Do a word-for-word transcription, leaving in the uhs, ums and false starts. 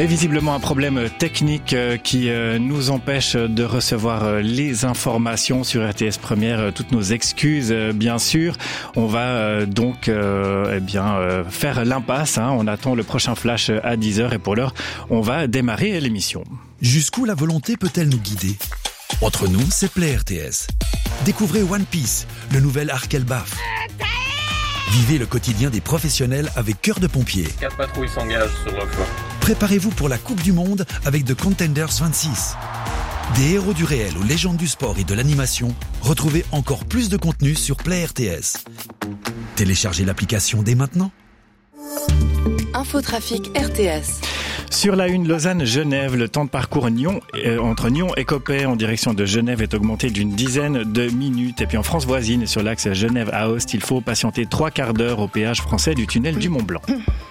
Et visiblement un problème technique qui nous empêche de recevoir les informations sur R T S Première. Toutes nos excuses, bien sûr. On va donc euh, eh bien faire l'impasse. Hein. On attend le prochain flash à dix heures et pour l'heure, on va démarrer l'émission. Jusqu'où la volonté peut-elle nous guider ? Entre nous, c'est Play R T S. Découvrez One Piece, le nouvel arc Elbaf. Vivez le quotidien des professionnels avec Cœur de Pompier. Quatre patrouilles s'engagent sur le flanc. Préparez-vous pour la Coupe du Monde avec The Contenders vingt-six. Des héros du réel aux légendes du sport et de l'animation, retrouvez encore plus de contenu sur Play R T S. Téléchargez l'application dès maintenant. Infotrafic R T S. Sur la une, Lausanne-Genève, le temps de parcours Nyon, euh, entre Nyon et Coppet en direction de Genève est augmenté d'une dizaine de minutes. Et puis en France voisine, sur l'axe Genève-Aoste, il faut patienter trois quarts d'heure au péage français du tunnel du Mont-Blanc.